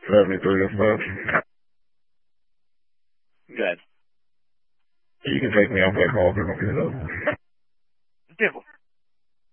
73 and stuff. Good. You can take me off that call if you don't get it up. Dibble.